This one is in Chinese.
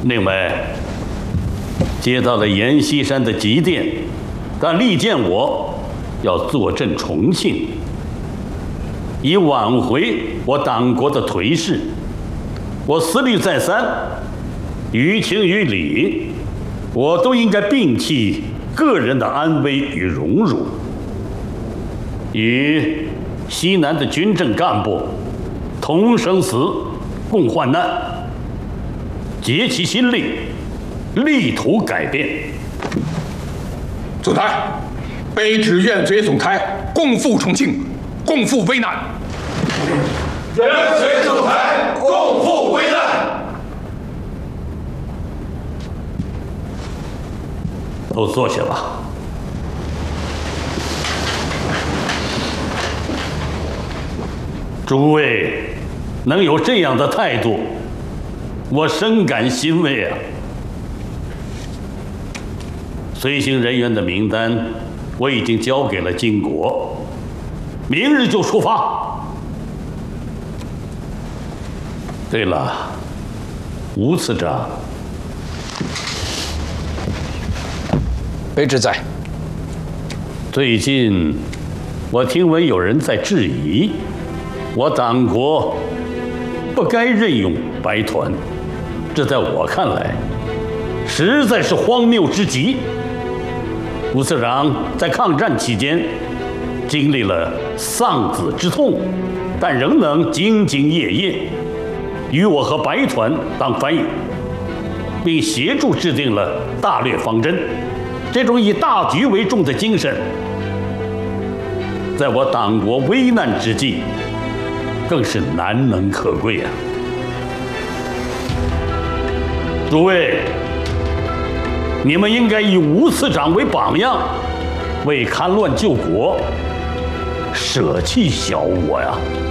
另外，接到了阎锡山的急电，他力荐我要坐镇重庆，以挽回我党国的颓势。我思虑再三，于情于理，我都应该摒弃个人的安危与荣辱，与西南的军政干部同生死，共患难，竭其心力，力图改变。 总裁，卑职愿随总裁共赴重庆，共赴危难。 愿随总裁共赴危难。 都坐下吧。诸位能有这样的态度，我深感欣慰啊。随行人员的名单我已经交给了金国，明日就出发。对了，吴次长， 卑职在。 最近我听闻有人在质疑，我党国不该任用白团，这在我看来实在是荒谬之极。吴次长在抗战期间经历了丧子之痛，但仍能兢兢业业，与我和白团当翻译，并协助制定了大略方针。这种以大局为重的精神，在我党国危难之际，更是难能可贵啊！诸位，你们应该以吴次长为榜样，为戡乱救国舍弃小我呀！